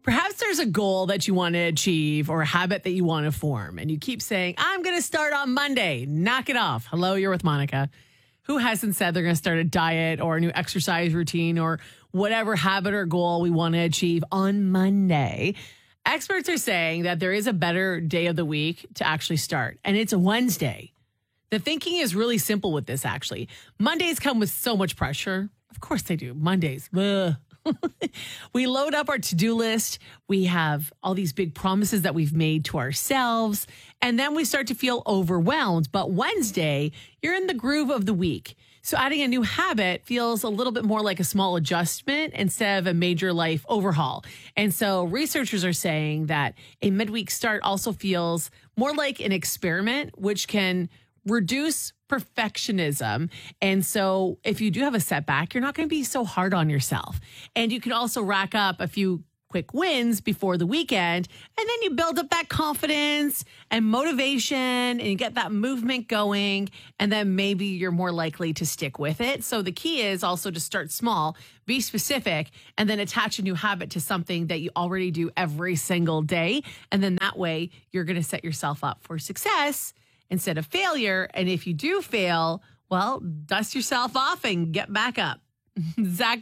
Perhaps there's a goal that you want to achieve or a habit that you want to form, and you keep saying, I'm going to start on Monday. Knock it off. Hello, you're with Monica. Who hasn't said they're going to start a diet or a new exercise routine or whatever habit or goal we want to achieve on Monday? Experts are saying that there is a better day of the week to actually start, and it's a Wednesday. The thinking is really simple with this, actually. Mondays come with so much pressure. Of course they do. Mondays. Ugh. We load up our to-do list. We have all these big promises that we've made to ourselves, and then we start to feel overwhelmed. But Wednesday, you're in the groove of the week. So adding a new habit feels a little bit more like a small adjustment instead of a major life overhaul. And so researchers are saying that a midweek start also feels more like an experiment, which can reduce perfectionism. And so if you do have a setback, you're not going to be so hard on yourself. And you can also rack up a few quick wins before the weekend. And then you build up that confidence and motivation and you get that movement going. And then maybe you're more likely to stick with it. So the key is also to start small, be specific, and then attach a new habit to something that you already do every single day. And then that way you're going to set yourself up for success instead of failure. And if you do fail, well, dust yourself off and get back up. Zach